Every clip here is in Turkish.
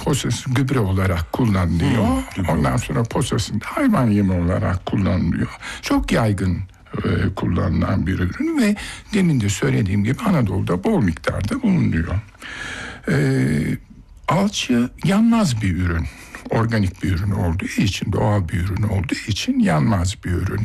posası gübre olarak kullanılıyor. Ondan sonra posasında hayvan yemi olarak kullanılıyor. Çok yaygın kullanılan bir ürün ve demin de söylediğim gibi Anadolu'da bol miktarda bulunuyor. Alçı yanmaz bir ürün. Organik bir ürün olduğu için, doğal bir ürün olduğu için yanmaz bir ürün.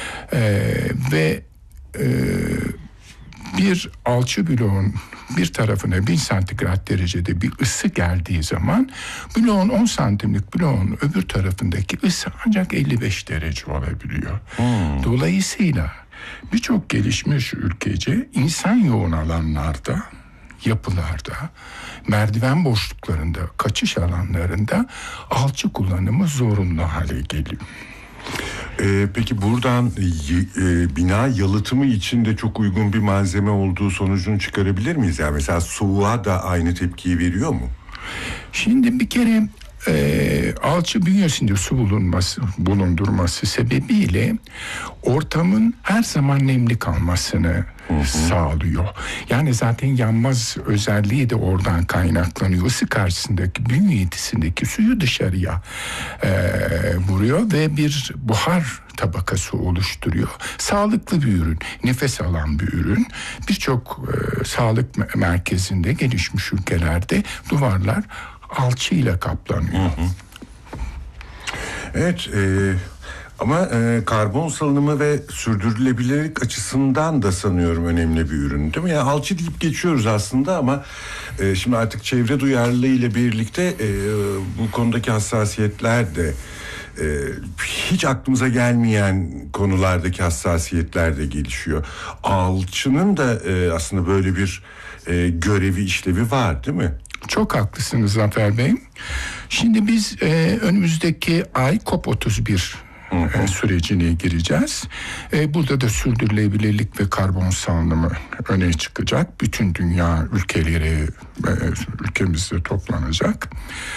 Bir alçı bloğun bir tarafına 1000 santigrat derecede bir ısı geldiği zaman bloğun 10 santimlik bloğun öbür tarafındaki ısı ancak 55 derece olabiliyor. Dolayısıyla birçok gelişmiş ülkece insan yoğun alanlarda, yapılarda, merdiven boşluklarında, kaçış alanlarında alçı kullanımı zorunlu hale geliyor. Peki buradan bina yalıtımı için de çok uygun bir malzeme olduğu sonucunu çıkarabilir miyiz? Yani mesela soğuğa da aynı tepkiyi veriyor mu? Şimdi bir kere alçı bünyesinde su bulundurması sebebiyle ortamın her zaman nemli kalmasını sağlıyor. Yani zaten yanmaz özelliği de oradan kaynaklanıyor. Isı karşısındaki bünye yetisindeki suyu dışarıya vuruyor ve bir buhar tabakası oluşturuyor. Sağlıklı bir ürün, nefes alan bir ürün. Birçok sağlık merkezinde, gelişmiş ülkelerde duvarlar alçıyla kaplanıyor. Evet, ama karbon salınımı ve sürdürülebilirlik açısından da sanıyorum önemli bir ürün, değil mi? Yani alçı deyip geçiyoruz aslında ama şimdi artık çevre duyarlılığı ile birlikte bu konudaki hassasiyetler de hiç aklımıza gelmeyen konulardaki hassasiyetler de gelişiyor. Alçının da aslında böyle bir görevi, işlevi var, değil mi? Çok haklısınız Zafer Bey. Şimdi biz önümüzdeki ay COP31 sürecine gireceğiz. Burada da sürdürülebilirlik ve karbon salınımı öne çıkacak. Bütün dünya ülkeleri ülkemizde toplanacak.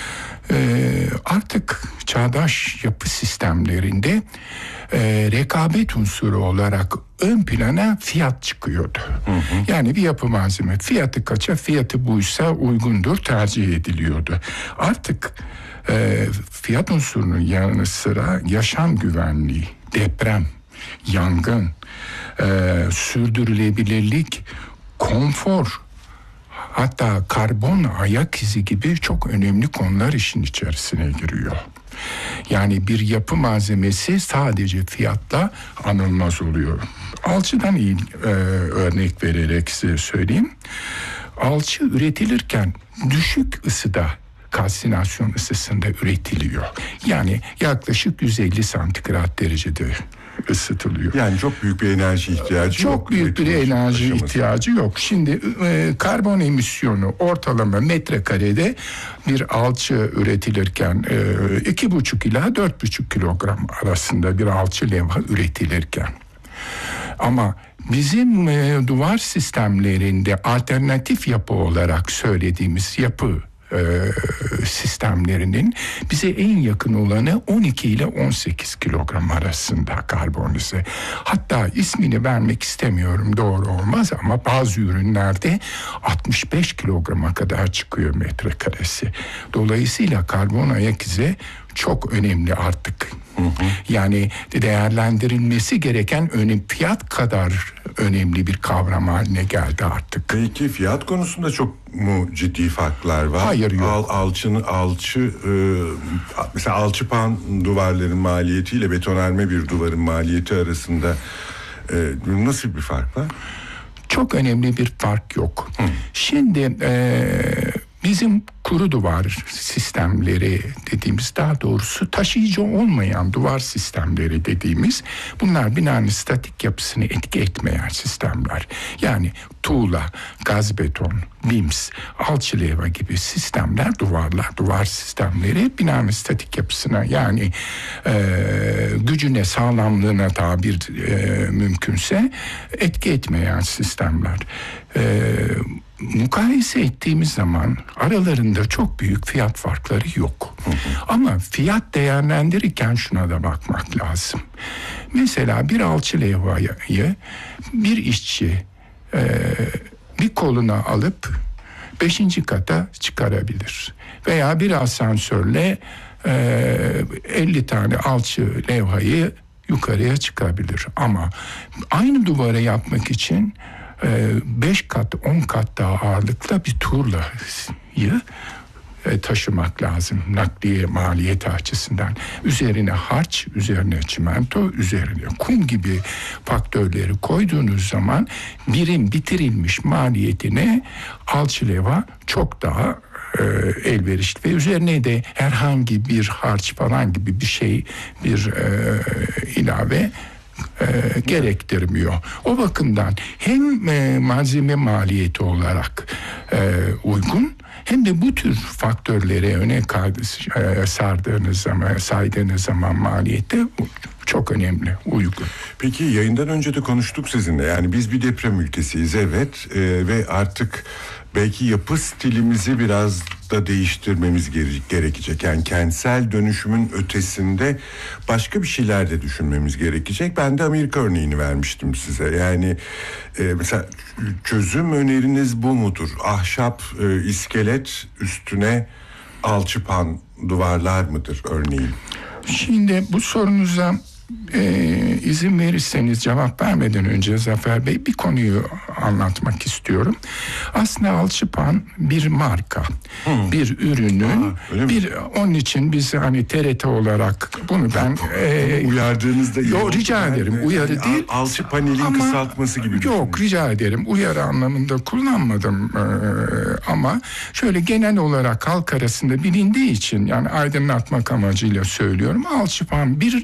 Artık çağdaş yapı sistemlerinde rekabet unsuru olarak ön plana fiyat çıkıyordu. Yani bir yapı malzeme fiyatı kaça, fiyatı buysa uygundur, tercih ediliyordu. Artık fiyat unsurunun yanı sıra yaşam güvenliği, deprem, yangın, sürdürülebilirlik, konfor, hatta karbon ayak izi gibi çok önemli konular işin içerisine giriyor. Yani bir yapı malzemesi sadece fiyatla anılmaz oluyor. Alçıdan iyi örnek vererek size söyleyeyim. Alçı üretilirken düşük ısıda, kalsinasyon ısısında üretiliyor. Yani yaklaşık 150 santigrat derecede ısıtılıyor. Yani çok büyük bir enerji ihtiyacı yok. Çok büyük bir enerji ihtiyacı yok. Şimdi karbon emisyonu ortalama metrekarede bir alçı üretilirken 2,5 ila 4,5 kilogram arasında bir alçı levha üretilirken. Ama bizim duvar sistemlerinde alternatif yapı olarak söylediğimiz yapı sistemlerinin bize en yakın olanı 12 ile 18 kilogram arasında karbonize. Hatta ismini vermek istemiyorum, doğru olmaz ama bazı ürünlerde 65 kilograma kadar çıkıyor metrekaresi. Dolayısıyla karbon ayak izi çok önemli artık. Yani değerlendirilmesi gereken fiyat kadar önemli bir kavram haline geldi artık. Peki fiyat konusunda çok mu ciddi farklar var? Hayır, yok. Mesela alçıpan duvarların maliyetiyle betonarme bir duvarın maliyeti arasında nasıl bir fark var? Çok önemli bir fark yok. Şimdi bizim kuru duvar sistemleri dediğimiz, daha doğrusu taşıyıcı olmayan duvar sistemleri dediğimiz, bunlar binanın statik yapısını etki etmeyen sistemler. Yani tuğla, gaz beton, bims, alçı levha gibi sistemler, duvar sistemleri binanın statik yapısına, yani gücüne, sağlamlığına tabir mümkünse etki etmeyen sistemler. Mukayese ettiğimiz zaman aralarında çok büyük fiyat farkları yok. Ama fiyat değerlendirirken şuna da bakmak lazım. Mesela bir alçı levhayı bir işçi bir koluna alıp 5. kata çıkarabilir. Veya bir asansörle 50 tane alçı levhayı yukarıya çıkabilir. Ama aynı duvara yapmak için 5 kat 10 kat daha ağırlıkla bir tuğlayı taşımak lazım nakliye maliyeti açısından. Üzerine harç, üzerine çimento, üzerine kum gibi faktörleri koyduğunuz zaman birim bitirilmiş maliyetine alçıleva çok daha elverişli ve üzerine de herhangi bir harç falan gibi bir şey, bir ilave gerektirmiyor. O bakımdan hem malzeme maliyeti olarak uygun, hem de bu tür faktörlere öne saydığınız zaman maliyette çok önemli, uygun. Peki yayından önce de konuştuk sizinle. Yani biz bir deprem ülkesiyiz, evet, ve artık belki yapı stilimizi biraz da değiştirmemiz gerekecek. Yani kentsel dönüşümün ötesinde başka bir şeyler de düşünmemiz gerekecek. Ben de Amerika örneğini vermiştim size. Yani mesela çözüm öneriniz bu mudur? Ahşap iskelet üstüne alçıpan duvarlar mıdır örneğin? Şimdi bu sorunuza izin verirseniz cevap vermeden önce Zafer Bey bir konuyu anlatmak istiyorum. Aslında alçıpan bir marka, bir ürünün, onun için biz hani TRT olarak bunu ben uyardığınızda rica ederim, uyarı değil. Alçı panelin kısaltması gibi. Yok, rica ederim, uyarı anlamında kullanmadım ama şöyle genel olarak halk arasında bilindiği için, yani aydınlatmak amacıyla söylüyorum. Alçıpan bir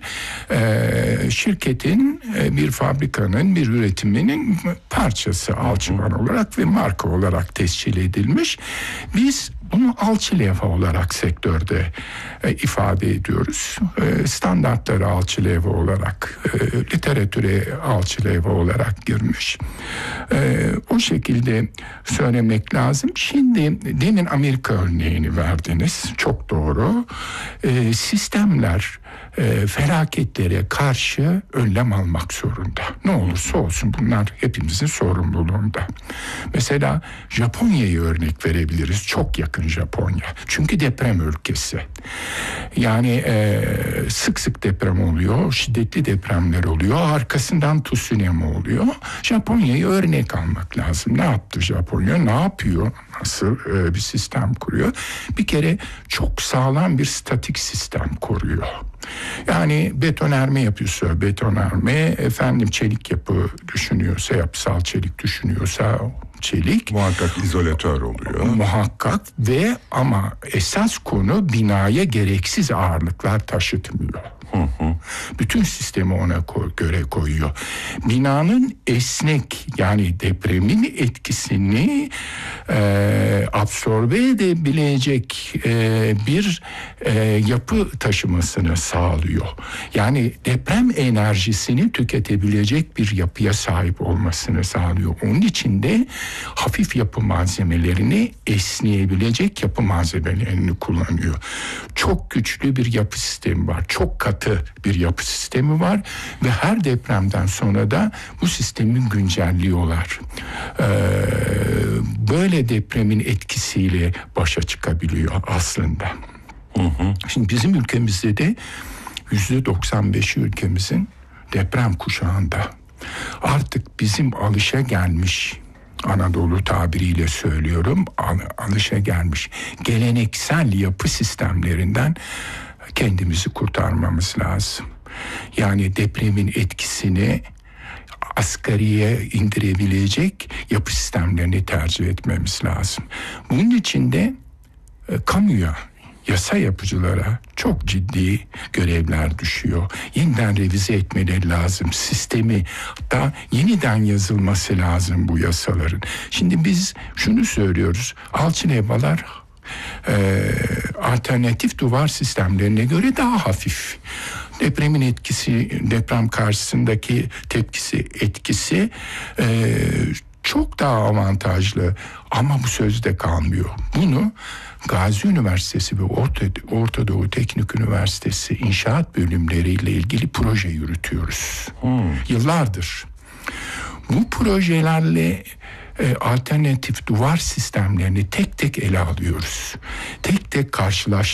şirketin, bir fabrikanın, bir üretiminin parçası alçıpan olarak ve marka olarak tescil edilmiş. Biz bunu alçı levha olarak sektörde ifade ediyoruz. Standartları alçı levha olarak, literatüre alçı levha olarak girmiş. O şekilde söylemek lazım. Şimdi demin Amerika örneğini verdiniz. Çok doğru. Sistemler felaketlere karşı önlem almak zorunda. Ne olursa olsun bunlar hepimizin sorumluluğunda. Mesela Japonya'yı örnek verebiliriz. Çok yakın Japonya. Çünkü deprem ülkesi. Yani sık sık deprem oluyor. Şiddetli depremler oluyor. Arkasından tsunami oluyor. Japonya'yı örnek almak lazım. Ne yaptı Japonya? Ne yapıyor? Nasıl bir sistem kuruyor? Bir kere çok sağlam bir statik sistem kuruyor. Yani betonarme yapıyorsa betonarme, çelik yapı düşünüyorsa, yapısal çelik düşünüyorsa çelik. Muhakkak izolatör oluyor. Muhakkak ve ama esas konu binaya gereksiz ağırlıklar taşıtmıyor. Bütün sistemi ona göre koyuyor. Binanın esnek, yani depremin etkisini absorbe edebilecek bir yapı taşımasını sağlıyor. Yani deprem enerjisini tüketebilecek bir yapıya sahip olmasını sağlıyor. Onun için de hafif yapı malzemelerini, esneyebilecek yapı malzemelerini kullanıyor. Çok güçlü bir yapı sistemi var. Çok katı bir yapı sistemi var ve her depremden sonra da bu sistemi güncelliyorlar. Böyle depremin etkisiyle başa çıkabiliyor aslında. Şimdi bizim ülkemizde de %95'i ülkemizin deprem kuşağında. Artık bizim alışa gelmiş, Anadolu tabiriyle söylüyorum, alışa gelmiş geleneksel yapı sistemlerinden kendimizi kurtarmamız lazım. Yani depremin etkisini asgariye indirebilecek yapı sistemlerini tercih etmemiz lazım. Bunun için de kamuya, yasa yapıcılara çok ciddi görevler düşüyor. Yeniden revize etmeleri lazım. Sistemi da yeniden yazılması lazım bu yasaların. Şimdi biz şunu söylüyoruz. Alçı levhalar alternatif duvar sistemlerine göre daha hafif. Depremin etkisi, deprem karşısındaki etkisi çok daha avantajlı, ama bu sözde kalmıyor. Bunu Gazi Üniversitesi ve Orta Doğu Teknik Üniversitesi inşaat bölümleriyle ilgili proje yürütüyoruz. Yıllardır. Bu projelerle alternatif duvar sistemlerini tek tek ele alıyoruz. Tek tek